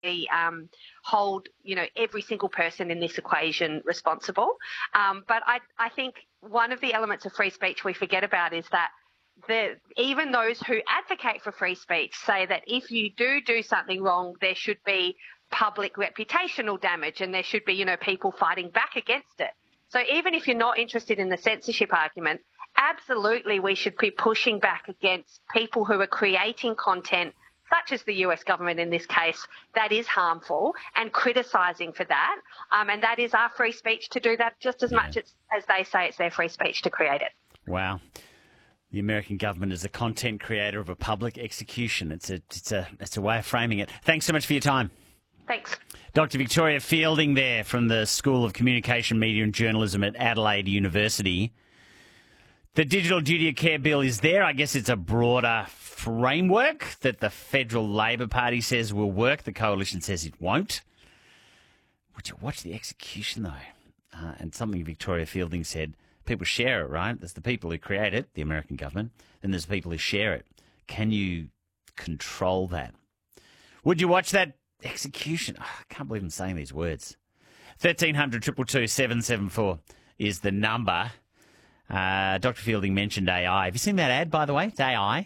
hold, every single person in this equation responsible. But I think one of the elements of free speech we forget about is that even those who advocate for free speech say that if you do something wrong, there should be public reputational damage and there should be, people fighting back against it. So even if you're not interested in the censorship argument, absolutely we should be pushing back against people who are creating content, such as the US government in this case, that is harmful, and criticising for that. And that is our free speech to do that just as much as they say it's their free speech to create it. Wow. The American government is a content creator of a public execution. It's a way of framing it. Thanks so much for your time. Thanks. Dr. Victoria Fielding there from the School of Communication, Media and Journalism at Adelaide University. The Digital Duty of Care Bill is there. I guess it's a broader framework that the Federal Labor Party says will work. The Coalition says it won't. Would you watch the execution, though? And something Victoria Fielding said, people share it, right? There's the people who create it, the American government, then there's people who share it. Can you control that? Would you watch that execution? Oh, I can't believe I'm saying these words. 1300 222 774 is the number. Dr. Fielding mentioned AI. Have you seen that ad, by the way? It's AI,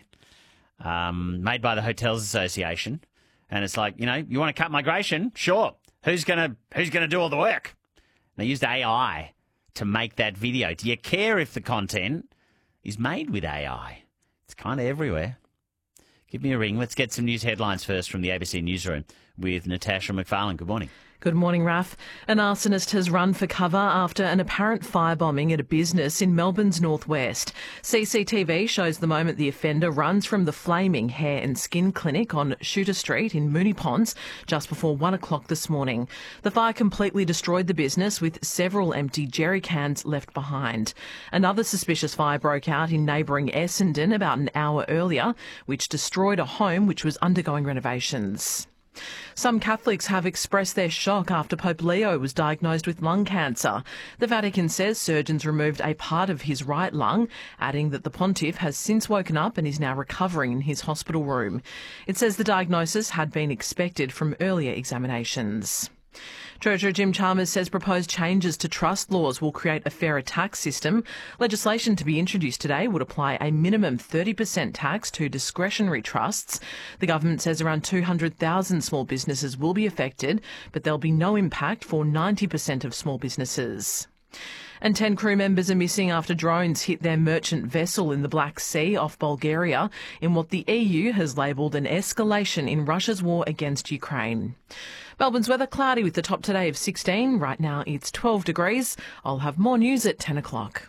made by the Hotels Association. And it's like, you want to cut migration? Sure. Who's gonna do all the work? And they used AI to make that video. Do you care if the content is made with AI? It's kind of everywhere. Give me a ring. Let's get some news headlines first from the ABC Newsroom with Natasha McFarlane. Good morning. Good morning, Raf. An arsonist has run for cover after an apparent firebombing at a business in Melbourne's northwest. CCTV shows the moment the offender runs from the flaming hair and skin clinic on Shooter Street in Moonee Ponds just before 1 o'clock this morning. The fire completely destroyed the business with several empty jerry cans left behind. Another suspicious fire broke out in neighbouring Essendon about an hour earlier, which destroyed a home which was undergoing renovations. Some Catholics have expressed their shock after Pope Leo was diagnosed with lung cancer. The Vatican says surgeons removed a part of his right lung, adding that the pontiff has since woken up and is now recovering in his hospital room. It says the diagnosis had been expected from earlier examinations. Treasurer Jim Chalmers says proposed changes to trust laws will create a fairer tax system. Legislation to be introduced today would apply a minimum 30% tax to discretionary trusts. The government says around 200,000 small businesses will be affected, but there'll be no impact for 90% of small businesses. And 10 crew members are missing after drones hit their merchant vessel in the Black Sea off Bulgaria in what the EU has labelled an escalation in Russia's war against Ukraine. Melbourne's weather cloudy with the top today of 16. Right now it's 12 degrees. I'll have more news at 10 o'clock.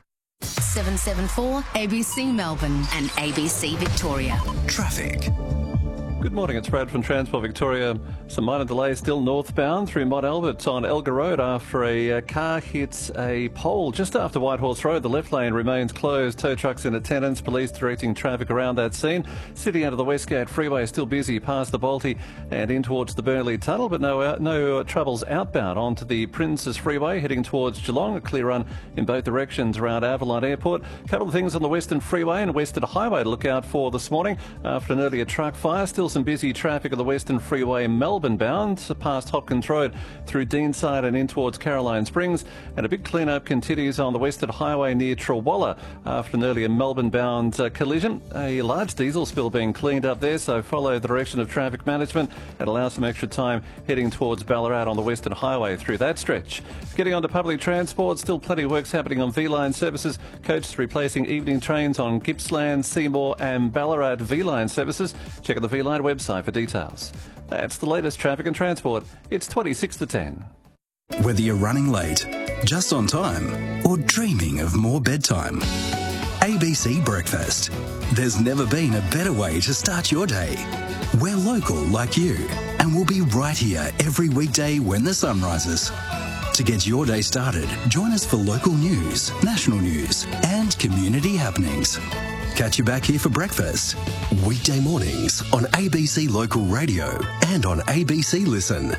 774 ABC Melbourne and ABC Victoria. Traffic. Good morning, it's Brad from Transport Victoria. Some minor delays still northbound through Mont Albert on Elgar Road after a car hits a pole just after Whitehorse Road. The left lane remains closed. Tow trucks in attendance, police directing traffic around that scene. City out of the Westgate Freeway still busy past the Balti and in towards the Burnley Tunnel, but no troubles outbound onto the Princes Freeway heading towards Geelong. A clear run in both directions around Avalon Airport. A couple of things on the Western Freeway and Western Highway to look out for this morning after an earlier truck fire. Still some busy traffic on the Western Freeway Melbourne bound past Hopkins Road through Deanside and in towards Caroline Springs, and a big clean-up continues on the Western Highway near Trawalla after an earlier Melbourne bound collision. A large diesel spill being cleaned up there, so follow the direction of traffic management and allow some extra time heading towards Ballarat on the Western Highway through that stretch. Getting onto public transport, still plenty of works happening on V-Line services. Coaches replacing evening trains on Gippsland, Seymour and Ballarat V-Line services. Check out the V-Line website for details. That's the latest traffic and transport. It's 26 to 10. Whether you're running late, just on time, or dreaming of more bedtime, ABC Breakfast. There's never been a better way to start your day. We're local like you, and we'll be right here every weekday when the sun rises. To get your day started, join us for local news, national news, and community happenings. Catch you back here for breakfast. Weekday mornings on ABC Local Radio and on ABC Listen.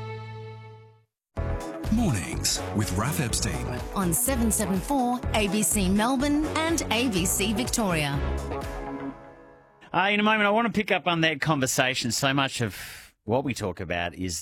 Mornings with Raf Epstein. On 774 ABC Melbourne and ABC Victoria. In a moment, I want to pick up on that conversation. So much of What we talk about is